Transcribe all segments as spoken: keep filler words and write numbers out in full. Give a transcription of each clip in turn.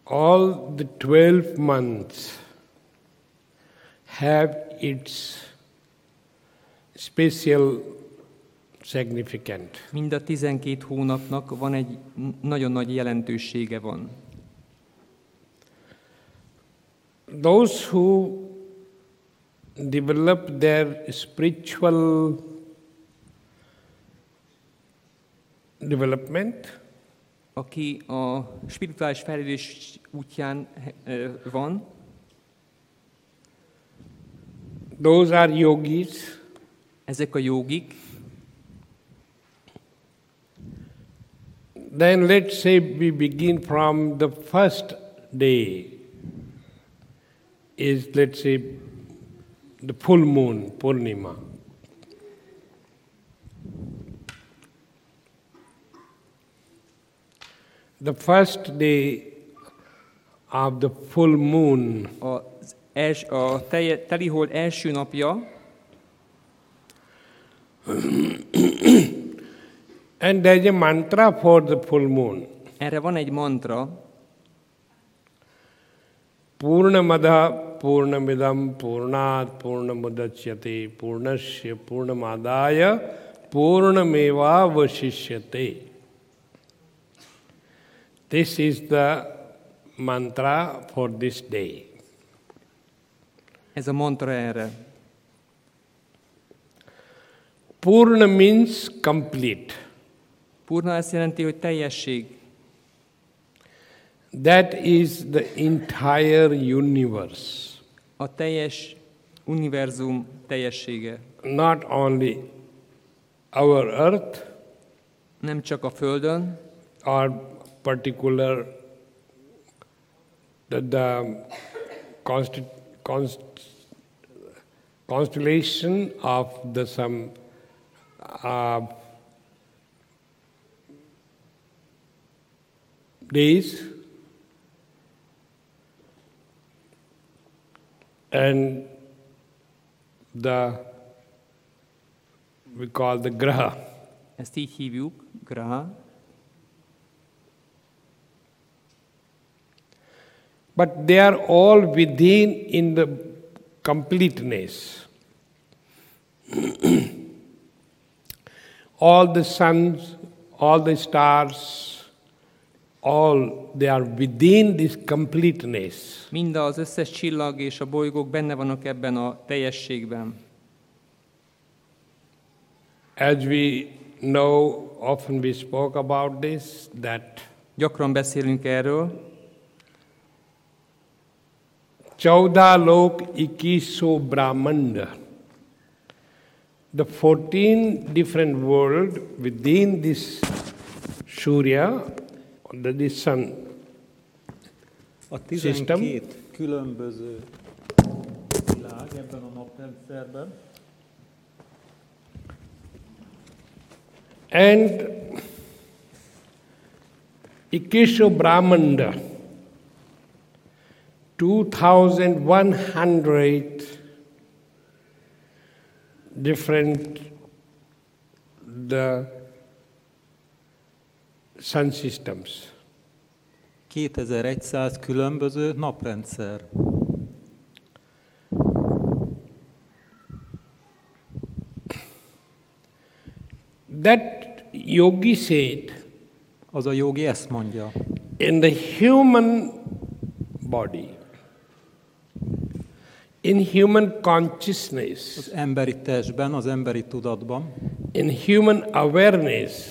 all the twelve months have its special significance. Mind a tizenkét hónapnak van egy nagyon nagy jelentősége van. Those who develop their spiritual development, aki a spirituális fejlődés útján van, those are yogis. Ezek a jogik. Then let's say we begin from the first day, is let's say the full moon, Purnima. The first day of the full moon. Az els, a telje, telihold első napja. And there is a mantra for the full moon. Erre van egy mantra. Purnamada purnamidam purnat purnamudachyate purnasya purnamadaya purnameva vasishyate. This is the mantra for this day. Ez a mantra erre. Purna means complete. Purna azt jelenti, hogy teljesség. That is the entire universe. A teljes univerzum teljessége. Not only our earth, nem csak a Földön, or particular the, the const, const, constellation of the some uh, days, and the we call the graha. Ezt így hívjuk, graha. But they are all within in the completeness. All the suns, all the stars, all they are within this completeness. Mind az összes csillag és a bolygók benne vannak ebben a teljességben. As we know, often we spoke about this, that gyakran beszélünk erről. Chauda lok ikiso brahmanda. The fourteen different worlds within this Surya, the sun a tizenkét különböző világ ebben a naprendszerben. And Ikesho Brahmanda, two thousand one hundred different the sun systems. kétezer-száz különböző naprendszer. That yogi said, az a jogi ezt mondja, in the human body, in human consciousness, az emberi testben, az emberi tudatban, in human awareness,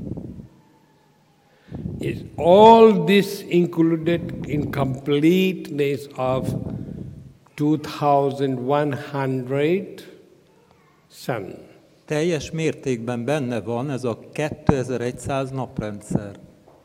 is all this included in completeness of two thousand one hundred sun. Teljes mértékben benne van ez a kétezer-száz naprendszer.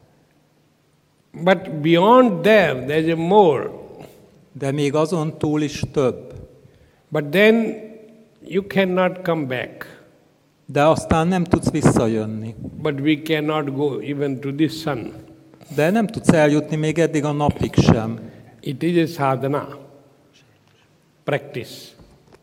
But beyond there, there is more. De még azon túl is több. But then you cannot come back. De aztán nem tudsz visszajönni. But we cannot go even to the sun. De nem tudsz eljutni még eddig a napig sem. It is a sadhana, practice.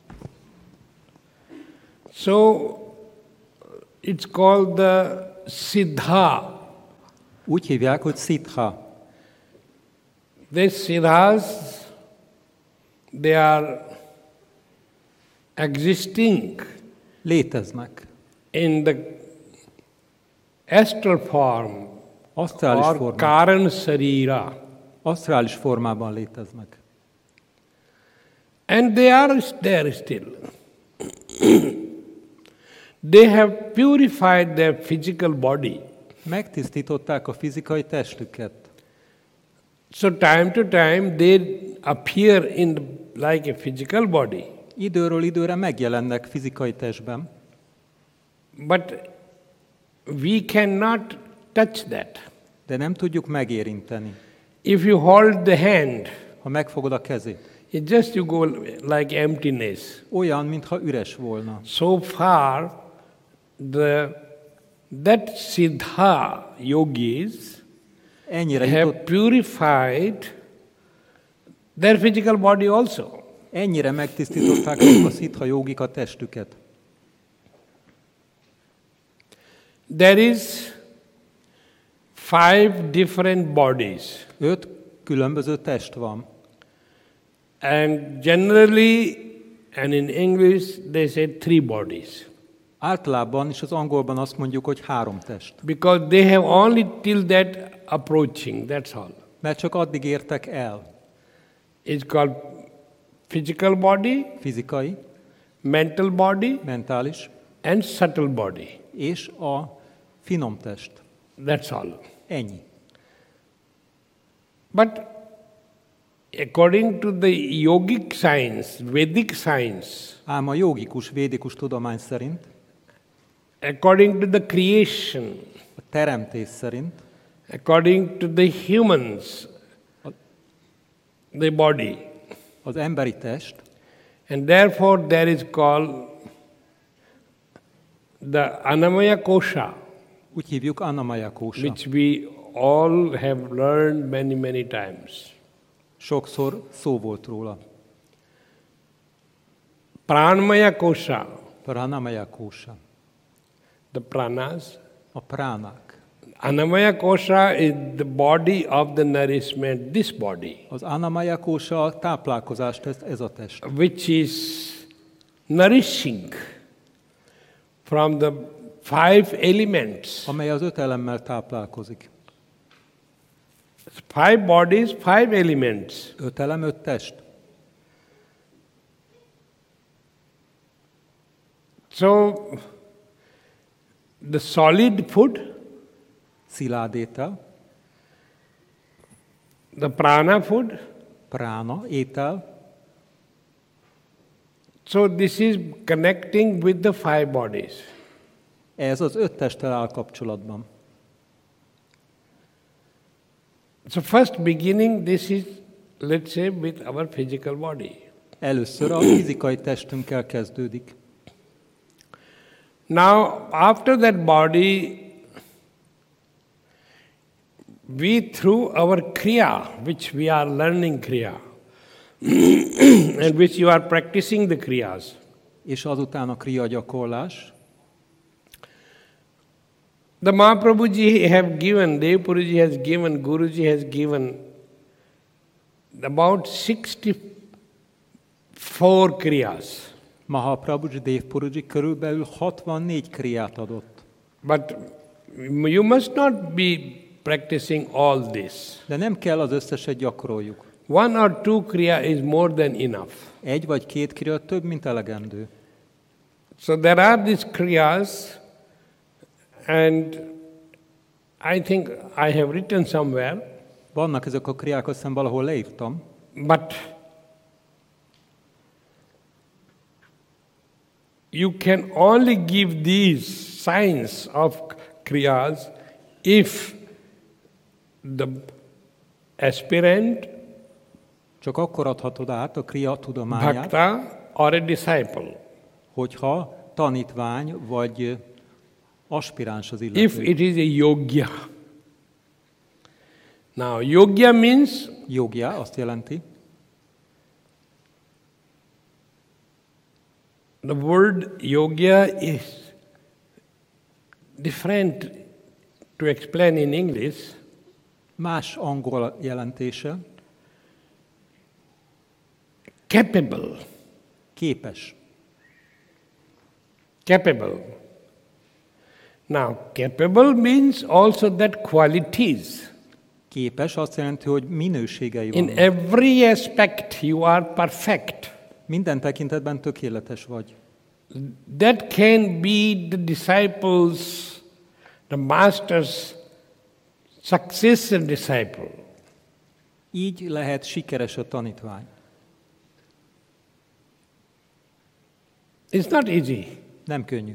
So it's called the siddha. Úgy hívják, hogy siddha. These siddhas, they are existing Léteznek. in the astral form Asztrális or formában. Karan Sarira. Asztrális formában léteznek. And they are there still. They have purified their physical body. Megtisztították a fizikai testüket. So time to time they appear in the, like a physical body. Időről időre megjelennek fizikai testben, But we cannot touch that. de nem tudjuk megérinteni. If you hold the hand, Ha megfogod a kezét, it just you go like emptiness. olyan, mintha üres volna. So far, the that siddha yogis Ennyire have jutott, purified their physical body also. ennyire megtisztították azok a szitha jógik a testüket. There is five different bodies, Öt különböző test van. and generally, and in English, they say three bodies. Általában is az angolban azt mondjuk, hogy három test. Because they have only till that approaching, that's all. Mert csak addig értek el. It's called physical body, Fizikai, mental body, mentális and subtle body. és a finom test. That's all. Ennyi. But according to the yogic science, Vedic science, Ám a jogikus, védikus tudomány szerint, according to the creation, a teremtés szerint, according to the humans, the body, az emberi test, and therefore there is called the Annamaya Kosha, úgy hívjuk Annamaya Kósa. which we all have learned many, many times. Sokszor szó volt róla. Pranamaya Kosha, Pranamaya Kósa. the pranas. A pránák. Annamaya Kosha is the body of the nourishment, this body, Az Annamaya Kósa a táplálkozást tesz, ez a test, which is nourishing from the five elements. amely az öt elemmel táplálkozik. Five bodies, five elements. Öt elem, öt test. So, the solid food, Szilárd étel, the prana food. prána, étel. So, this is connecting with the five bodies. Ez az öt testtel áll kapcsolatban. So, first beginning, this is, let's say, with our physical body. Először a fizikai testünkkel kezdődik. Now, after that body, we through our kriya, which we are learning kriya, and which you are practicing the kriyas, És azután a kriya gyakorlás. the Mahaprabhuji have given, Devapuruji has given, Guruji has given about sixty-four kriyas. Mahaprabhuji, Devapuruji körülbelül hatvannégy kriát adott. But you must not be practicing all this. De nem kell az összeset gyakoroljuk. One or two kriya is more than enough. Egy vagy két kriya több, mint elegendő. So there are these kriyas, and I think I have written somewhere, Vannak ezek a kriák, azt hiszem valahol leírtam, but you can only give these signs of kriyas if the aspirant, csak akkor adhatod át a kriya tudományát, bhakta, or a disciple. hogyha tanítvány vagy aspiráns az If illető. it is a yogya. Now, yogya means Jogja azt jelenti, the word yogya is different to explain in English. más angol jelentése, capable. Képes. Capable. Now, capable means also that qualities. Képes azt jelenti, hogy minőségei In vannak. every aspect you are perfect. Minden tekintetben tökéletes vagy. That can be the disciples, the master's success and disciple. Így lehet sikeres a tanítvány. It's not easy. Nem könnyű.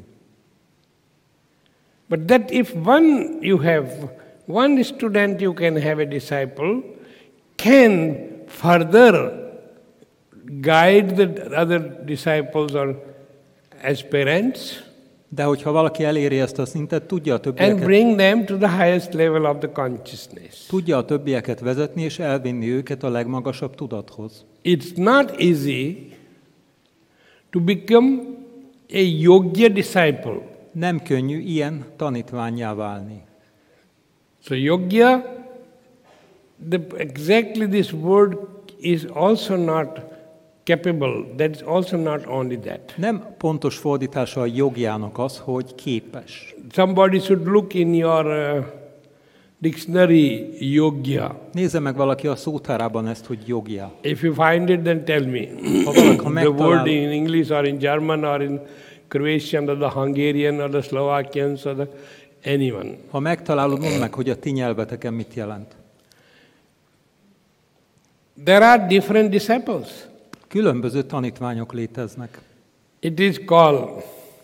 But that if one you have, one student you can have a disciple, can further guide the other disciples or aspirants De hogyha valaki eléri ezt a szintet, tudja a and többieket, bring them to the highest level of the consciousness. tudja a többieket vezetni és elvinni őket a legmagasabb tudathoz. It's not easy to become a yogya disciple. Nem könnyű ilyen tanítvánnyá válni. So yogya, the, exactly this word is also not capable. That is also not only that. Nem pontos fordítása a jogjának az, hogy képes. Somebody should look in your uh, dictionary yogya. Nézze meg valaki a szótárában ezt, hogy jogja. If you find it, then tell me. Ha valaki The megtalál, word in English or in German or in Croatian or the Hungarian or the Slovakians or the anyone. ha megtalálod, mondd meg, hogy a ti nyelveteken mit jelent. There are different disciples. Különböző tanítványok léteznek. It is called,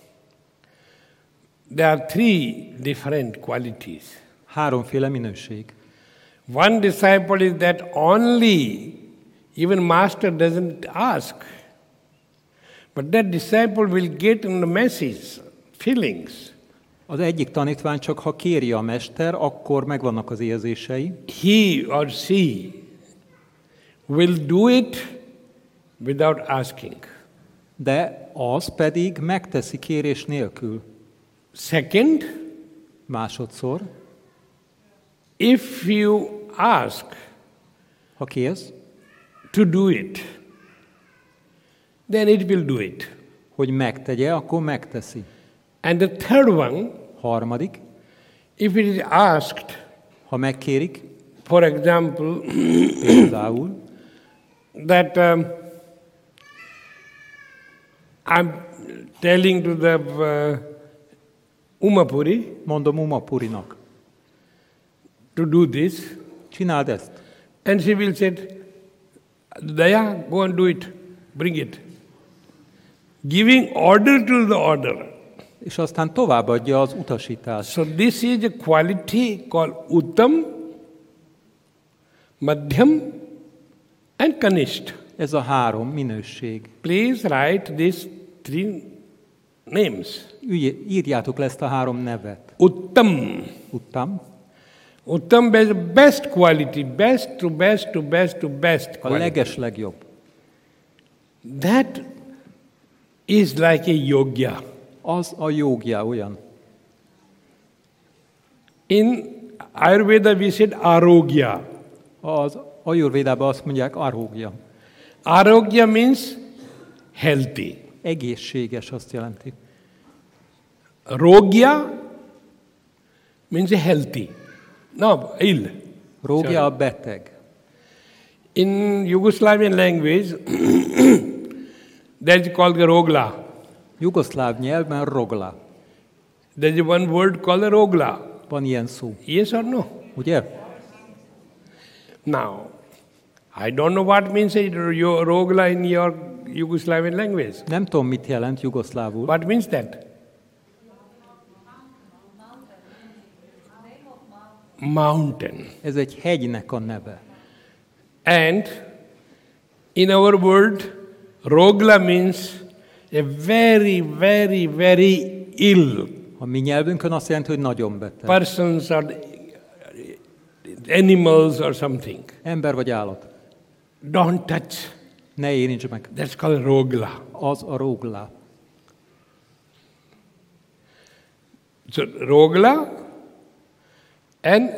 there are three different qualities. Háromféle minőség. One disciple is that only, even master doesn't ask, but that disciple will get in the message, feelings. Az egyik tanítvány csak ha kéri a mester, akkor megvannak az érzései. He or she will do it without asking. De az pedig megteszi kérés nélkül. Second, Másodszor, if you ask ha kérsz, to do it, then it will do it. hogy megtegye, akkor megteszi. And the third one, Harmadik, if it is asked, ha megkérik, for example, például, that um, I'm telling to the uh, Umapuri mondom Umapurinak, to do this, csináld ezt. and she will say, Daya, go and do it, bring it. Giving order to the order. És aztán továbbadja az utasítást. So this is a quality called Uttam, Madhyam, and Kanisht. Ez a három minőség. Please write these three names. Ügy- Írjátok le ezt a három nevet. Uttam. Uttam, Uttam is best quality, best to best to best to best a quality. leges legjobb. That is like a yogya. Az a jógja olyan. In Ayurveda we said arogya. Az ajurvédában azt mondják arógja. Arogya means healthy. Egészséges azt jelenti. Rogya means healthy. No, ill. Rógja a beteg. In Yugoslavian language, that is called the rogla. Jugoszláv nyelvben rogla. There is one word called the rogla. Van ilyen szó. Yes or no? Ugye? Now, I don't know what means a ro- rogla in your Yugoslavian language. Nem tudom, mit jelent jugoszlávul. What means that? Mountain. Ez egy hegynek a neve. And in our world, rogla means a very, very, very ill A mi nyelvünkön azt jelenti, hogy nagyon beteg. persons or animals or something. Ember vagy állat. Don't touch. Ne érints meg. That's called rogla. Az a rógla. So rogla and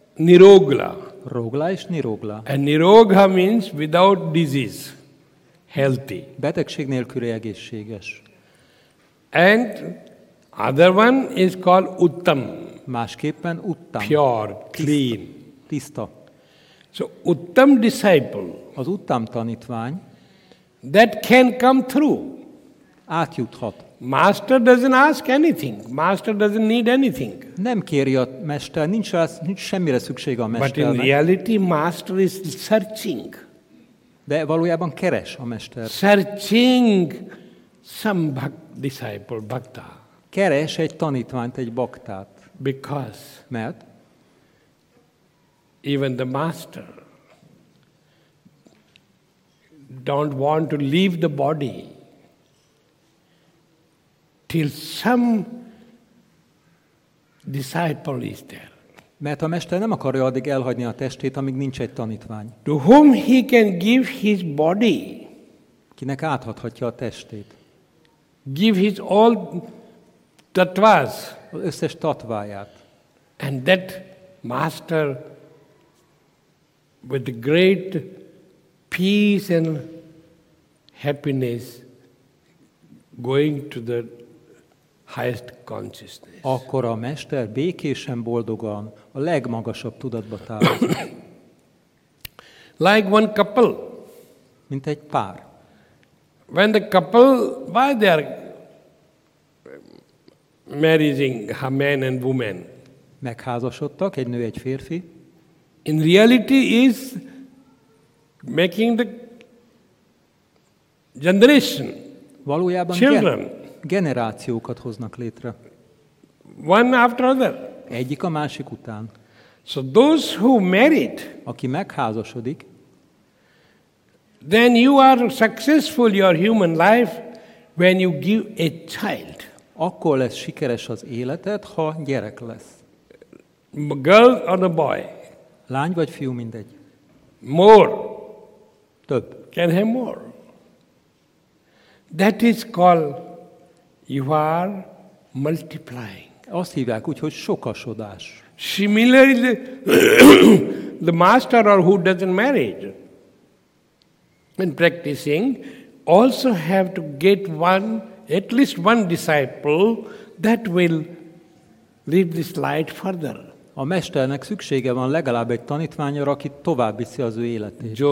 nirogla. Rógla és nirogla. And nirogha means without disease, healthy. Betegség nélküli egészséges. And other one is called Uttam, Másképpen uttam, pure, clean. tiszta. So Uttam disciple, Az uttam tanítvány that can come through. átjuthat. Master doesn't ask anything. Master doesn't need anything. Nem kéri a mester, nincs, rá, nincs semmire szüksége a But in mesternek, reality, Master is searching. de valójában keres a mester. Searching some bhak- disciple, bhakta. Keres egy tanítványt, egy baktát, Because mert even the Master don't want to leave the body till some disciple is there, Mert a mester nem akarja addig elhagyni a testét, amíg nincs egy tanítvány, to whom he can give his body, kinek átadhatja a testét. give his all tattvas, Az összes tatváját. and that Master, with the great peace and happiness, going to the highest consciousness. Akkor a mester békésen, boldogan a legmagasabb tudatba távozik, Like one couple, mint egy pár. when the couple, why they are marrying a man and woman? Megházasodtak, egy nő, egy férfi, In reality is making the generation, valójában children, gen- generációkat hoznak létre. one after other. Egyik a másik után. So those who married, Aki megházasodik, then you are successful your human life when you give a child, akkor lesz sikeres az életed, ha gyerek lesz. a girl or a boy. Lány vagy fiú, mindegy. More, Több. can have more. That is called you are multiplying. Azt hívják úgy, hogy sokasodás. Similarly, the, the master or who doesn't marry in practicing also have to get one, at least one disciple that will lead this light further. A mesternek szüksége van legalább egy tanítványra, aki tovább viszi az ő életét.